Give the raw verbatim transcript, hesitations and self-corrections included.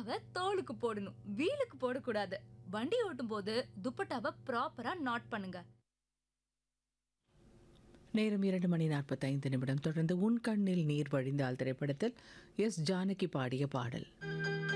துப்பட்டாவை தோலுக்கு போடணும், வீலுக்கு போடக்கூடாது. வண்டி ஓட்டும் போது துப்பட்டாவை ப்ராப்பரா நாட் பண்ணுங்க. நேரம் இரண்டு மணி நாற்பத்தைந்து நிமிடம். தொடர்ந்து உன் கண்ணில் நீர் வழிந்தால் திரைப்படத்தில் எஸ் ஜானகி பாடிய பாடல்.